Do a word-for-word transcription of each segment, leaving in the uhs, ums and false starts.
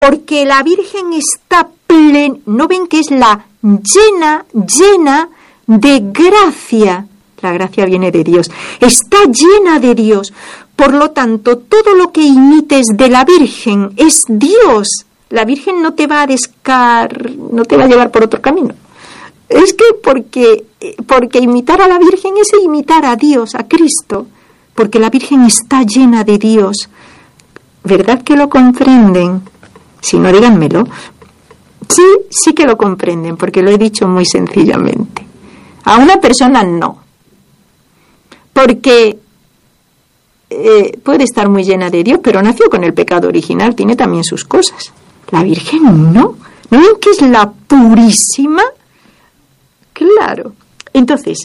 porque la Virgen está plena, ¿no ven que es la llena, llena de gracia? La gracia viene de Dios, está llena de Dios. Por lo tanto, todo lo que imites de la Virgen es Dios. La Virgen no te va a descar, no te va a llevar por otro camino. Es que porque, porque imitar a la Virgen es imitar a Dios, a Cristo, porque la Virgen está llena de Dios. ¿Verdad que lo comprenden? Si no, díganmelo. Sí, sí que lo comprenden, porque lo he dicho muy sencillamente. A una persona no. Porque eh, puede estar muy llena de Dios, pero nació con el pecado original, tiene también sus cosas. La Virgen no. ¿No ven que es la purísima? Claro. Entonces,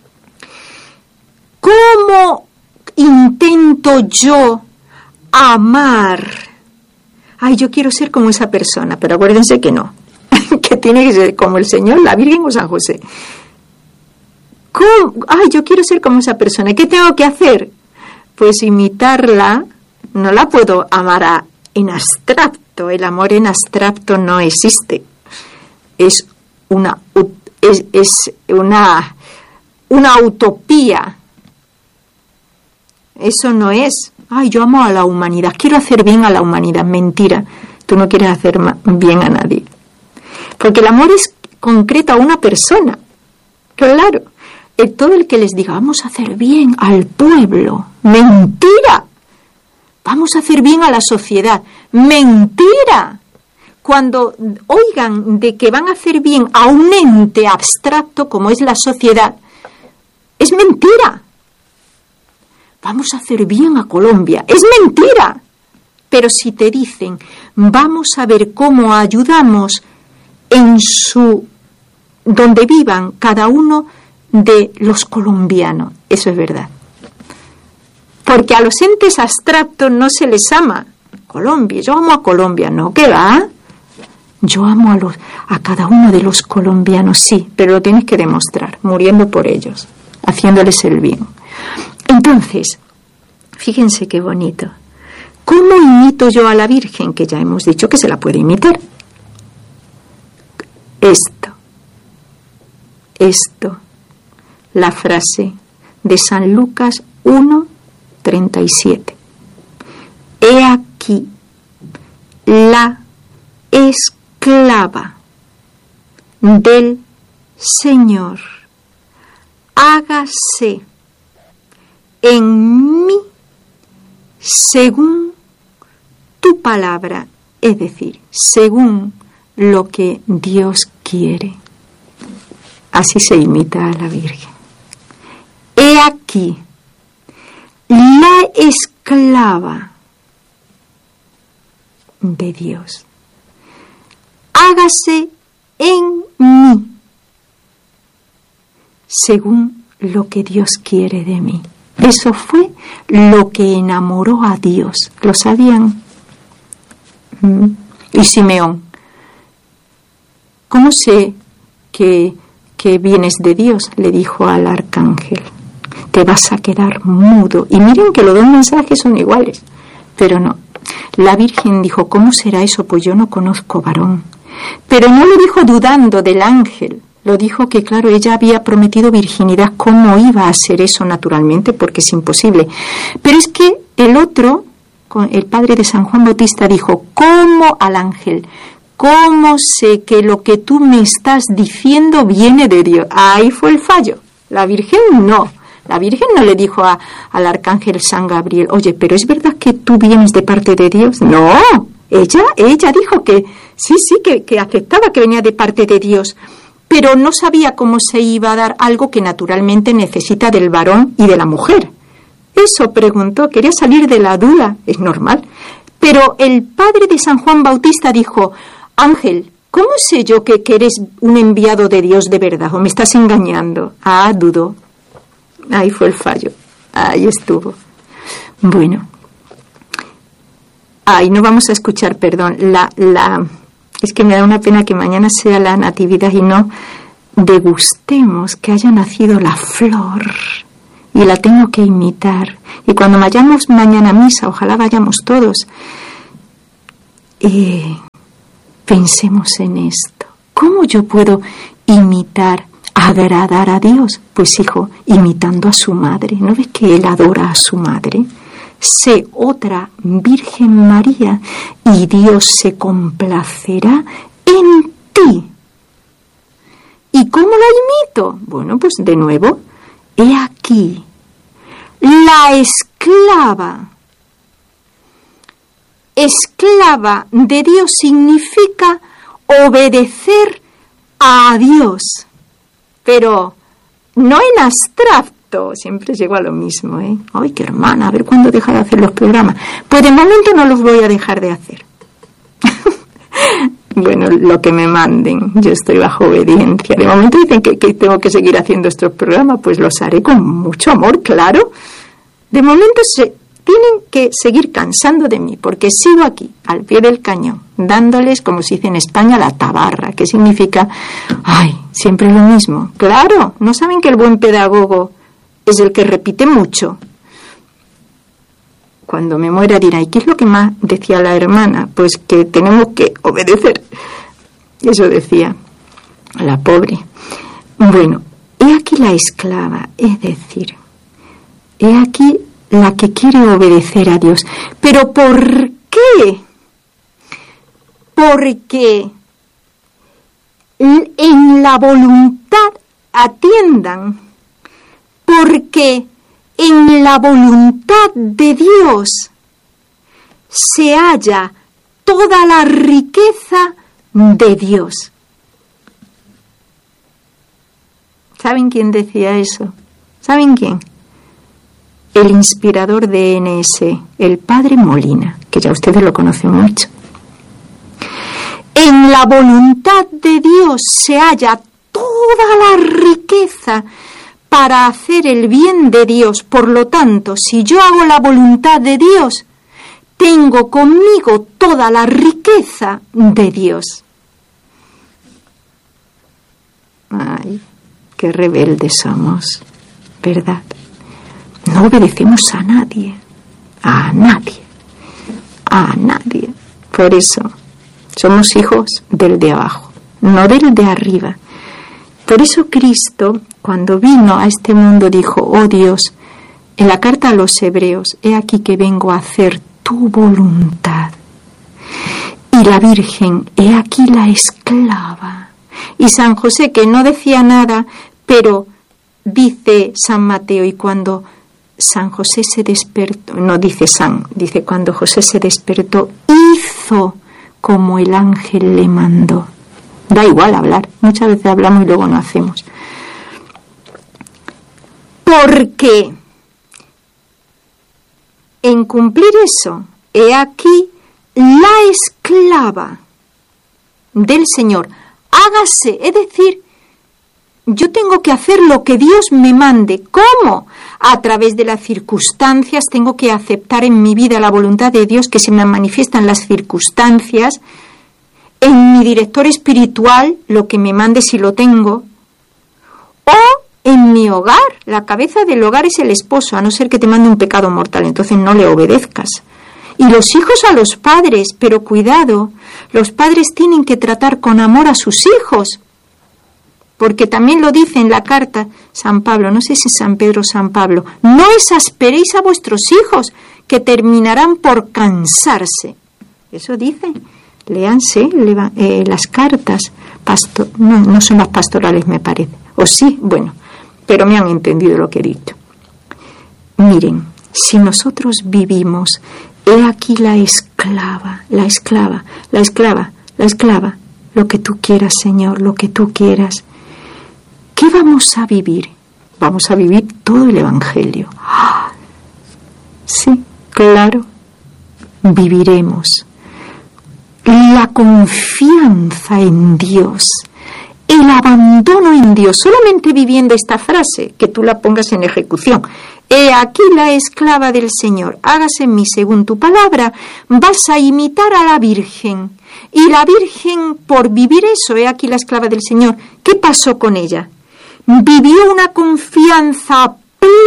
¿cómo intento yo amar? Ay, yo quiero ser como esa persona, pero acuérdense que no. Que tiene que ser como el Señor, la Virgen o San José. ¿Cómo? Ay, yo quiero ser como esa persona. ¿Qué tengo que hacer? Pues imitarla. No la puedo amar a, en abstracto. El amor en abstracto no existe. Es una, es, es una, una utopía. Eso no es. Ay, yo amo a la humanidad. Quiero hacer bien a la humanidad. Mentira. Tú no quieres hacer bien a nadie. Porque el amor es concreto a una persona. Claro. Todo el que les diga, vamos a hacer bien al pueblo, mentira. Vamos a hacer bien a la sociedad, mentira. Cuando oigan de que van a hacer bien a un ente abstracto como es la sociedad, es mentira. Vamos a hacer bien a Colombia, es mentira. Pero si te dicen, vamos a ver cómo ayudamos en su, donde vivan cada uno de los colombianos, eso es verdad. Porque a los entes abstractos no se les ama. Colombia, yo amo a Colombia, ¿no? ¿Qué va? Yo amo a los, a cada uno de los colombianos, sí, pero lo tienes que demostrar, muriendo por ellos, haciéndoles el bien. Entonces, fíjense qué bonito. ¿Cómo imito yo a la Virgen? Que ya hemos dicho que se la puede imitar. Esto, esto. La frase de San Lucas uno, treinta y siete. He aquí la esclava del Señor. Hágase en mí según tu palabra, es decir, según lo que Dios quiere. Así se imita a la Virgen. He aquí la esclava de Dios. Hágase en mí según lo que Dios quiere de mí. Eso fue lo que enamoró a Dios. ¿Lo sabían? Y Simeón, ¿cómo sé que, que vienes de Dios? Le dijo al arcángel. Te vas a quedar mudo. Y miren que los dos mensajes son iguales, pero no. La Virgen dijo, ¿cómo será eso? Pues yo no conozco varón. Pero no lo dijo dudando del ángel. Lo dijo que, claro, ella había prometido virginidad. ¿Cómo iba a ser eso naturalmente? Porque es imposible. Pero es que el otro, el padre de San Juan Bautista, dijo, ¿cómo al ángel? ¿Cómo sé que lo que tú me estás diciendo viene de Dios? Ahí fue el fallo. La Virgen no. La Virgen no le dijo a, al arcángel San Gabriel, oye, ¿pero es verdad que tú vienes de parte de Dios? No, ella, ella dijo que sí, sí, que, que aceptaba que venía de parte de Dios, pero no sabía cómo se iba a dar algo que naturalmente necesita del varón y de la mujer. Eso preguntó, quería salir de la duda, es normal. Pero el padre de San Juan Bautista dijo, ángel, ¿cómo sé yo que, que eres un enviado de Dios de verdad o me estás engañando? Ah, dudó. Ahí fue el fallo, ahí estuvo. Bueno, ahí no vamos a escuchar, perdón, la, la, es que me da una pena que mañana sea la Natividad y no degustemos que haya nacido la flor y la tengo que imitar. Y cuando vayamos mañana a misa, ojalá vayamos todos, eh, pensemos en esto. ¿Cómo yo puedo imitar, agradar a Dios? Pues hijo, imitando a su madre. ¿No ves que él adora a su madre? Sé otra Virgen María y Dios se complacerá en ti. ¿Y cómo la imito? Bueno, pues de nuevo, he aquí, la esclava. Esclava de Dios significa obedecer a Dios, pero no en abstracto, siempre llego a lo mismo, ¿eh? Ay, qué hermana, a ver cuándo deja de hacer los programas. Pues de momento no los voy a dejar de hacer. Bueno, lo que me manden, yo estoy bajo obediencia. De momento dicen que, que tengo que seguir haciendo estos programas, pues los haré con mucho amor, claro. De momento se tienen que seguir cansando de mí, porque sigo aquí, al pie del cañón, dándoles, como se dice en España, la tabarra, que significa, ay, siempre lo mismo. Claro, ¿no saben que el buen pedagogo es el que repite mucho? Cuando me muera dirá, ¿y qué es lo que más decía la hermana? Pues que tenemos que obedecer. Eso decía la pobre. Bueno, he aquí la esclava, es decir, he aquí la que quiere obedecer a Dios. ¿Pero por qué? Porque en la voluntad atiendan, porque en la voluntad de Dios se halla toda la riqueza de Dios. ¿Saben quién decía eso? ¿Saben quién? El inspirador de N S, el padre Molina, que ya ustedes lo conocen mucho. En la voluntad de Dios se halla toda la riqueza para hacer el bien de Dios. Por lo tanto, si yo hago la voluntad de Dios, tengo conmigo toda la riqueza de Dios. Ay, qué rebeldes somos, ¿verdad? No obedecemos a nadie, a nadie, a nadie. Por eso somos hijos del de abajo, no del de arriba. Por eso Cristo, cuando vino a este mundo, dijo, oh Dios, en la carta a los hebreos, he aquí que vengo a hacer tu voluntad. Y la Virgen, he aquí la esclava. Y San José, que no decía nada, pero dice San Mateo, y cuando San José se despertó, no dice San, dice cuando José se despertó, hizo como el ángel le mandó. Da igual hablar, muchas veces hablamos y luego no hacemos. Porque en cumplir eso, he aquí la esclava del Señor, hágase, es decir, yo tengo que hacer lo que Dios me mande. ¿Cómo? A través de las circunstancias tengo que aceptar en mi vida la voluntad de Dios que se me manifiesta en las circunstancias. En mi director espiritual, lo que me mande si lo tengo. O en mi hogar, la cabeza del hogar es el esposo, a no ser que te mande un pecado mortal, entonces no le obedezcas. Y los hijos a los padres, pero cuidado, los padres tienen que tratar con amor a sus hijos, porque también lo dice en la carta San Pablo, no sé si es San Pedro o San Pablo, no exasperéis a vuestros hijos, que terminarán por cansarse. Eso dice. Léanse eh, las cartas, pasto- no, no son las pastorales, me parece, o sí, bueno, pero me han entendido lo que he dicho. Miren, si nosotros vivimos, he aquí la esclava, la esclava, la esclava, la esclava, lo que tú quieras, Señor, lo que tú quieras. ¿Qué vamos a vivir? Vamos a vivir todo el Evangelio. ¡Ah! Sí, claro, viviremos la confianza en Dios, el abandono en Dios, solamente viviendo esta frase, que tú la pongas en ejecución. He aquí la esclava del Señor, hágase en mí según tu palabra, vas a imitar a la Virgen. Y la Virgen, por vivir eso, he aquí la esclava del Señor, ¿qué pasó con ella? Vivió una confianza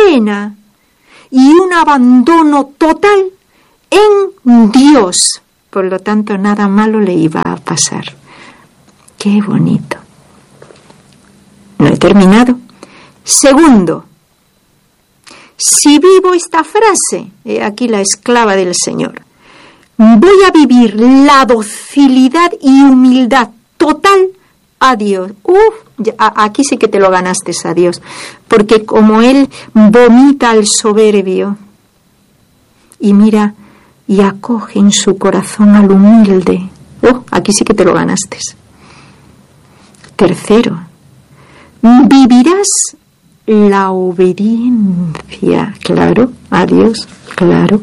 plena y un abandono total en Dios. por lo tanto nada malo le iba a pasar. ¡Qué bonito! No he terminado. Segundo, si vivo esta frase, he aquí la esclava del Señor, voy a vivir la docilidad y humildad total a Dios. Uf, aquí sí que te lo ganaste a Dios, porque como Él vomita al soberbio y mira y acoge en su corazón al humilde, uh, aquí sí que te lo ganaste. Tercero, vivirás la obediencia, claro, a Dios, claro,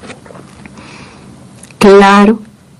claro,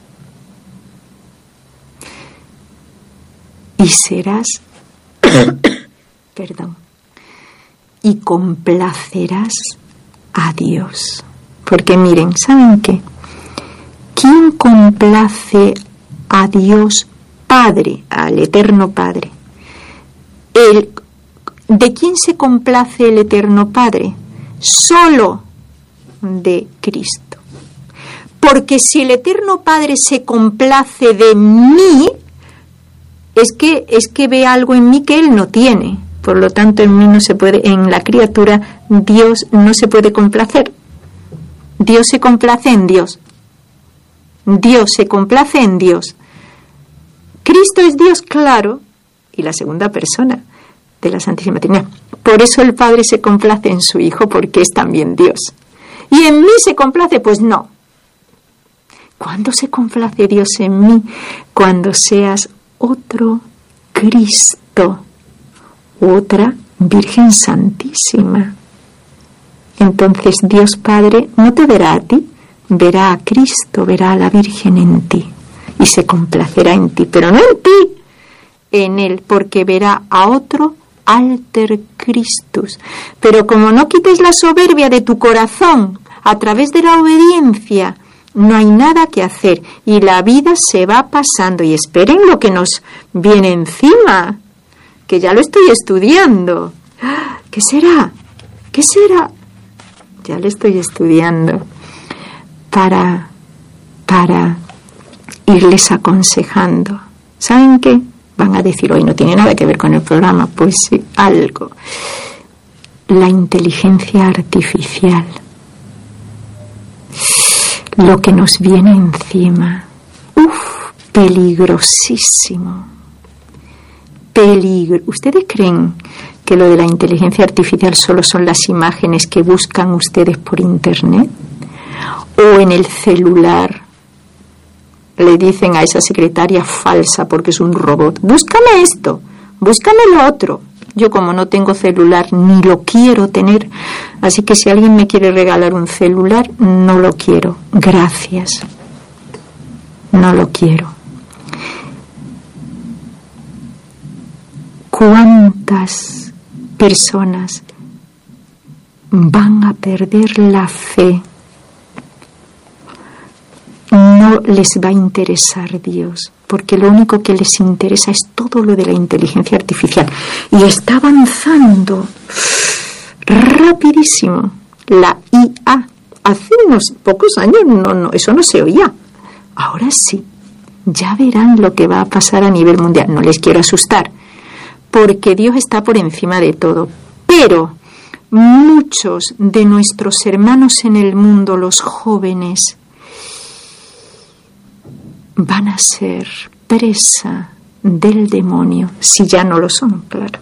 y serás, perdón, y complacerás a Dios, porque miren, ¿saben qué? ¿Quién complace a Dios Padre, al Eterno Padre? El ¿De quién se complace el Eterno Padre? Solo de Cristo. Porque si el Eterno Padre se complace de mí, es que, es que ve algo en mí que Él no tiene. Por lo tanto, en mí no se puede, en la criatura, Dios no se puede complacer. Dios se complace en Dios. Dios se complace en Dios. Cristo es Dios, claro, y la segunda persona de la Santísima Trinidad. Por eso el Padre se complace en su Hijo, porque es también Dios. ¿Y en mí se complace? Pues no. ¿Cuándo se complace Dios en mí? Cuando seas otro Cristo, otra Virgen Santísima. Entonces Dios Padre no te verá a ti, verá a Cristo, verá a la Virgen en ti y se complacerá en ti, pero no en ti, en Él, porque verá a otro alter Christus. Pero como no quites la soberbia de tu corazón a través de la obediencia, no hay nada que hacer y la vida se va pasando. Y esperen lo que nos viene encima, que ya lo estoy estudiando. ¿Qué será? ¿Qué será? Ya lo estoy estudiando para, para irles aconsejando. ¿Saben qué? Van a decir, hoy no tiene nada que ver con el programa. Pues sí, algo. La inteligencia artificial. Lo que nos viene encima. Uf, peligrosísimo. Peligro. ¿Ustedes creen que lo de la inteligencia artificial solo son las imágenes que buscan ustedes por internet? ¿O en el celular le dicen a esa secretaria falsa porque es un robot, búscame esto, búscame lo otro? Yo como no tengo celular ni lo quiero tener, así que si alguien me quiere regalar un celular, no lo quiero, gracias, no lo quiero. ¿Cuántas personas van a perder la fe? No les va a interesar Dios, porque lo único que les interesa es todo lo de la inteligencia artificial. Y está avanzando rapidísimo la I A. Hace unos pocos años no, no, eso no se oía. Ahora sí, ya verán lo que va a pasar a nivel mundial. No les quiero asustar, porque Dios está por encima de todo. Pero muchos de nuestros hermanos en el mundo, los jóvenes, van a ser presa del demonio, si ya no lo son, claro.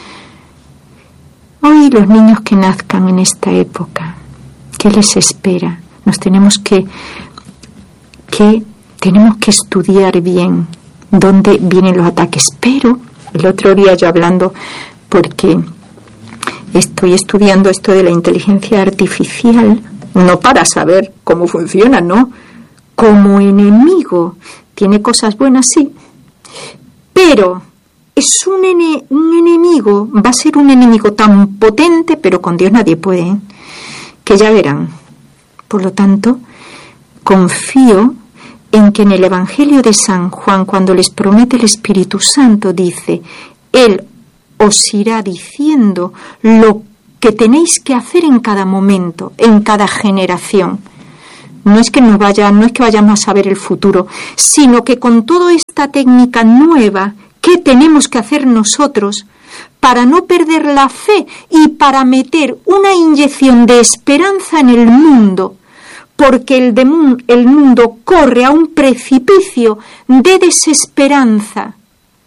Hoy los niños que nazcan en esta época, ¿qué les espera? Nos tenemos que, que tenemos que estudiar bien dónde vienen los ataques. Pero el otro día yo hablando, porque estoy estudiando esto de la inteligencia artificial, no para saber cómo funciona, no, como enemigo. Tiene cosas buenas, sí, pero es un, ene, un enemigo, va a ser un enemigo tan potente, pero con Dios nadie puede, ¿eh? Que ya verán. Por lo tanto, confío en que en el Evangelio de San Juan, cuando les promete el Espíritu Santo, dice, Él os irá diciendo lo que tenéis que hacer en cada momento, en cada generación. no es que nos vaya, no es que vayamos a saber el futuro, sino que con toda esta técnica nueva, ¿qué tenemos que hacer nosotros para no perder la fe y para meter una inyección de esperanza en el mundo? Porque el, de, el mundo corre a un precipicio de desesperanza,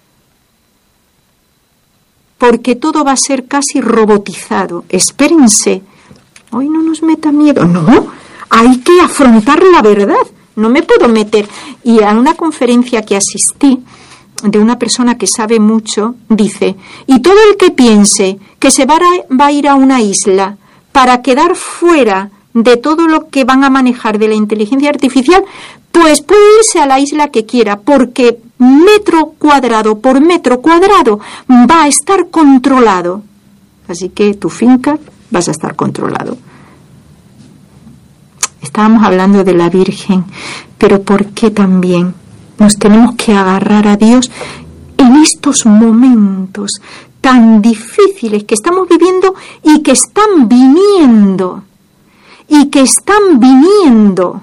porque todo va a ser casi robotizado. Espérense, hoy no nos meta miedo, no, hay que afrontar la verdad, no me puedo meter. Y a una conferencia que asistí, de una persona que sabe mucho, dice, y todo el que piense que se va a, va a ir a una isla para quedar fuera de todo lo que van a manejar de la inteligencia artificial, pues puede irse a la isla que quiera, porque metro cuadrado por metro cuadrado va a estar controlado. Así que tu finca vas a estar controlado. Estábamos hablando de la Virgen, pero ¿por qué también nos tenemos que agarrar a Dios en estos momentos tan difíciles que estamos viviendo y que están viniendo? Y que están viniendo.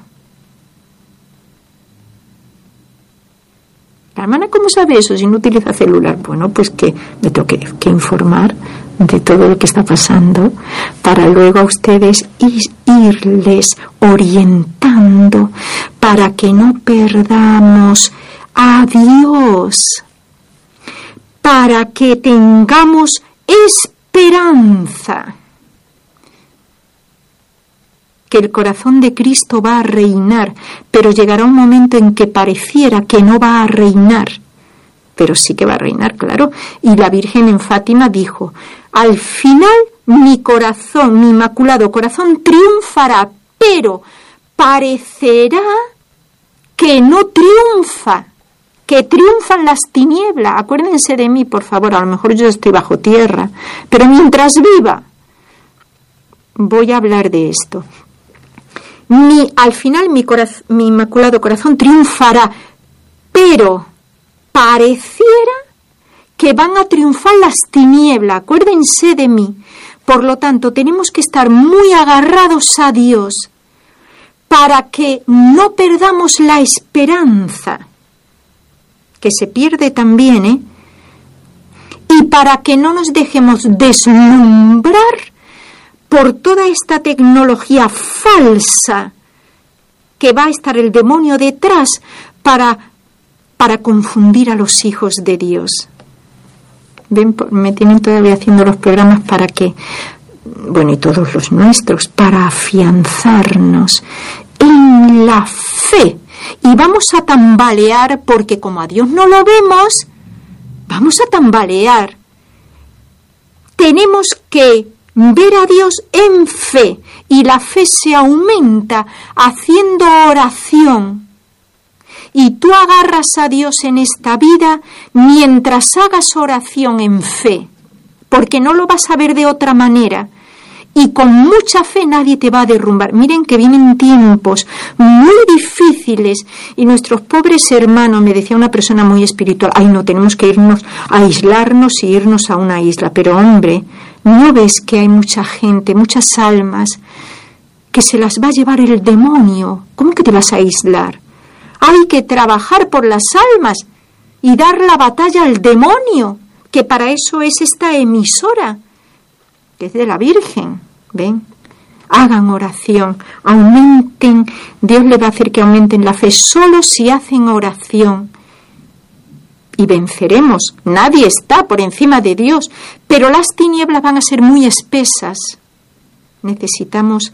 La hermana, ¿cómo sabe eso si no utiliza celular? Bueno, pues que me tengo que, que informar de todo lo que está pasando para luego a ustedes ir, irles orientando para que no perdamos a Dios, para que tengamos esperanza. Que el corazón de Cristo va a reinar, pero llegará un momento en que pareciera que no va a reinar, pero sí que va a reinar, claro. Y la Virgen en Fátima dijo, al final mi corazón, mi inmaculado corazón triunfará, pero parecerá que no triunfa, que triunfan las tinieblas. Acuérdense de mí, por favor, a lo mejor yo estoy bajo tierra, pero mientras viva voy a hablar de esto. Mi, al final mi, coraz, mi inmaculado corazón triunfará, pero pareciera que van a triunfar las tinieblas. Acuérdense de mí. Por lo tanto, tenemos que estar muy agarrados a Dios para que no perdamos la esperanza, que se pierde también, ¿eh? Y para que no nos dejemos deslumbrar por toda esta tecnología falsa que va a estar el demonio detrás para, para confundir a los hijos de Dios. Ven, me tienen todavía haciendo los programas para que, bueno, y todos los nuestros, para afianzarnos en la fe. Y vamos a tambalear porque como a Dios no lo vemos, vamos a tambalear. Tenemos que ver a Dios en fe, y la fe se aumenta haciendo oración. Y tú agarras a Dios en esta vida mientras hagas oración en fe, porque no lo vas a ver de otra manera. Y con mucha fe nadie te va a derrumbar. Miren que vienen tiempos muy difíciles y nuestros pobres hermanos, me decía una persona muy espiritual, ay no, tenemos que irnos a aislarnos y irnos a una isla. Pero hombre, ¿no ves que hay mucha gente, muchas almas, que se las va a llevar el demonio? ¿Cómo que te vas a aislar? Hay que trabajar por las almas y dar la batalla al demonio, que para eso es esta emisora, que es de la Virgen. ¿Ven? Hagan oración, aumenten, Dios le va a hacer que aumenten la fe solo si hacen oración. Y venceremos. Nadie está por encima de Dios, pero las tinieblas van a ser muy espesas. Necesitamos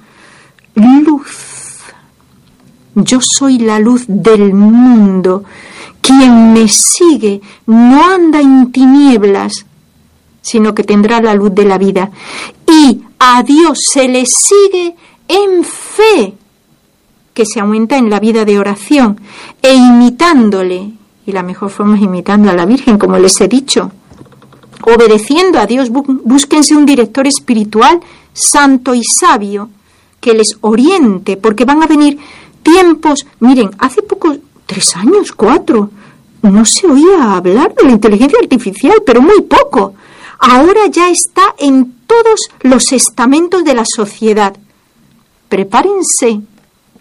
luz. Yo soy la luz del mundo. Quien me sigue no anda en tinieblas, sino que tendrá la luz de la vida. Y a Dios se le sigue en fe, que se aumenta en la vida de oración, e imitándole. Y la mejor forma es imitando a la Virgen, como les he dicho. Obedeciendo a Dios, búsquense un director espiritual santo y sabio que les oriente, porque van a venir tiempos. Miren, hace poco, tres años, cuatro, no se oía hablar de la inteligencia artificial, pero muy poco. Ahora ya está en todos los estamentos de la sociedad. Prepárense,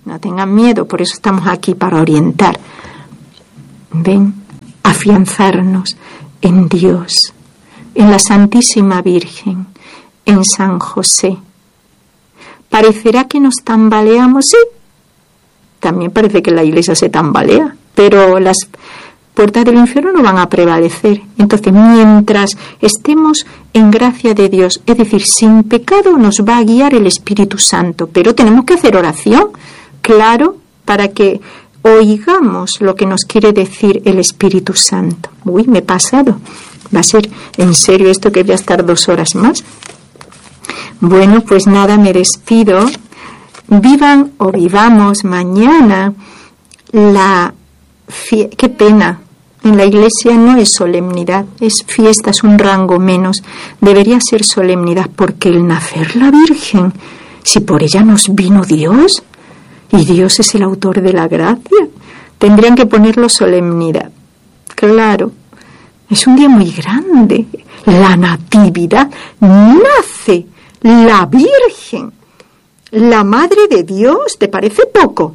no tengan miedo, por eso estamos aquí, para orientar. Ven, afianzarnos en Dios, en la Santísima Virgen, en San José. ¿Parecerá que nos tambaleamos? Sí, también parece que la Iglesia se tambalea, pero las puertas del infierno no van a prevalecer. Entonces, mientras estemos en gracia de Dios, es decir, sin pecado, nos va a guiar el Espíritu Santo, pero tenemos que hacer oración, claro, para que oigamos lo que nos quiere decir el Espíritu Santo. Uy, me he pasado. Va a ser en serio esto, que voy a estar dos horas más. Bueno, pues nada, me despido. Vivan o vivamos mañana la fiesta. Qué pena. En la Iglesia no es solemnidad, es fiesta, es un rango menos. Debería ser solemnidad, porque el nacer la Virgen, si por ella nos vino Dios, y Dios es el autor de la gracia, tendrían que ponerlo solemnidad. Claro, es un día muy grande. La Natividad, nace la Virgen, la Madre de Dios. ¿Te parece poco?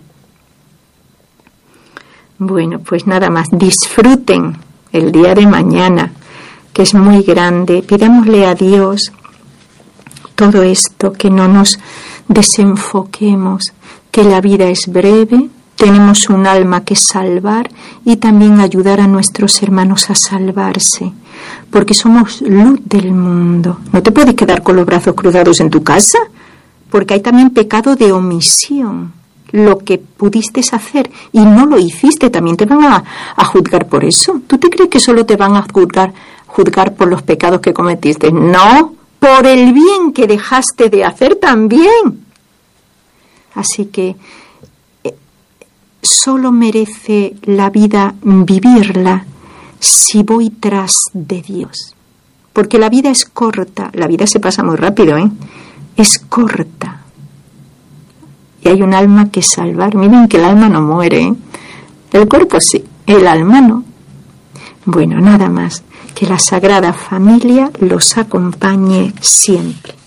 Bueno, pues nada más, disfruten el día de mañana, que es muy grande. Pidámosle a Dios todo esto, que no nos desenfoquemos, que la vida es breve, tenemos un alma que salvar y también ayudar a nuestros hermanos a salvarse, porque somos luz del mundo. No te puedes quedar con los brazos cruzados en tu casa, porque hay también pecado de omisión. Lo que pudiste hacer y no lo hiciste, también te van a, a juzgar por eso. ¿Tú te crees que solo te van a juzgar, juzgar por los pecados que cometiste? No, por el bien que dejaste de hacer también. Así que eh, solo merece la vida vivirla si voy tras de Dios. Porque la vida es corta, la vida se pasa muy rápido, ¿eh? Es corta. Y hay un alma que salvar. Miren que el alma no muere, ¿eh? El cuerpo sí, el alma no. Bueno, nada más. Que la Sagrada Familia los acompañe siempre.